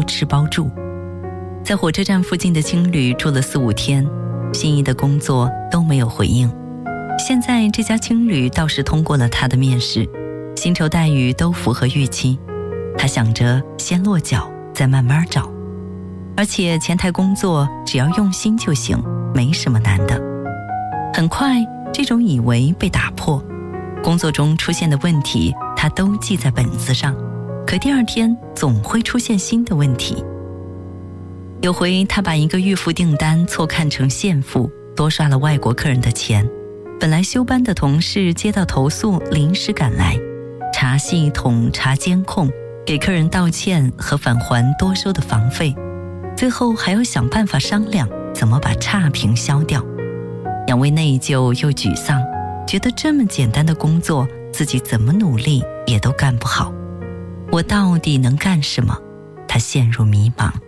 吃包住。在火车站附近的青旅住了4-5天，心仪的工作都没有回应。现在这家青旅倒是通过了他的面试，薪酬待遇都符合预期。他想着先落脚再慢慢找，而且前台工作只要用心就行，没什么难的。很快这种以为被打破，工作中出现的问题他都记在本子上，可第2天总会出现新的问题。有回他把一个预付订单错看成现付，多刷了外国客人的钱。本来休班的同事接到投诉，临时赶来查系统查监控，给客人道歉和返还多收的房费，最后还要想办法商量怎么把差评消掉。杨威内疚又沮丧，觉得这么简单的工作自己怎么努力也都干不好，我到底能干什么？他陷入迷茫。